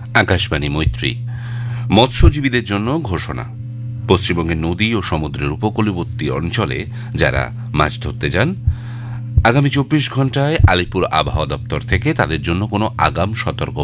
আকাশবাণী মৈত্রী। মৎস্যজীবীদের জন্য ঘোষণা। পশ্চিমবঙ্গের নদী ও সমুদ্রের উপকূলবর্তী অঞ্চলে যারা মাছ ধরতে যান, আগামী 24 ঘন্টায় আলিপুর আবহাওয়া দপ্তর থেকে তাদের জন্য কোনো আগাম সতর্ক